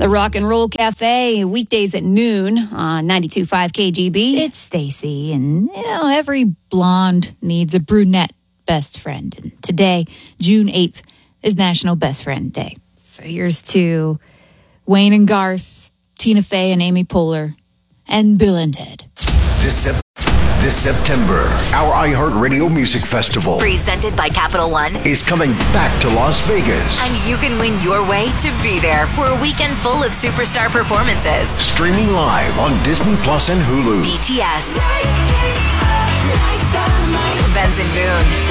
The Rock and Roll Cafe, weekdays at noon on 92.5 KGB. It's Stacy, and every blonde needs a brunette best friend. And today, June 8th, is National Best Friend Day. So here's to Wayne and Garth, Tina Fey and Amy Poehler, and Bill and Ted. This September, our iHeartRadio Music Festival, presented by Capital One, is coming back to Las Vegas. And you can win your way to be there for a weekend full of superstar performances. Streaming live on Disney Plus and Hulu. BTS, Benson Boone,